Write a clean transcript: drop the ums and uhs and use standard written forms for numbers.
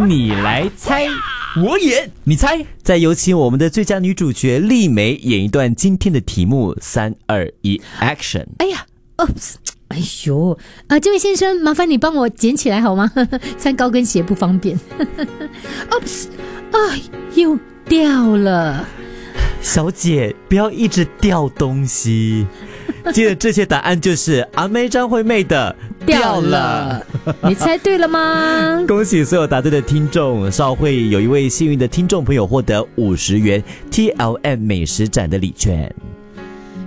你来猜，我演，你猜。 再有请我们的最佳女主角丽梅演一段今天的题目。3、2、1 ，Action！ 哎呀 ，Oops！ 哎呦，这位先生，麻烦你帮我捡起来好吗？穿高跟鞋不方便。Oops！ 哎，又掉了。 小姐，不要一直掉东西。记得这些答案就是阿妹张惠妹的掉了。 你猜对了吗？ 恭喜所有答对的听众，稍会有一位幸运的听众朋友获得50元 TLM 美食展的礼券。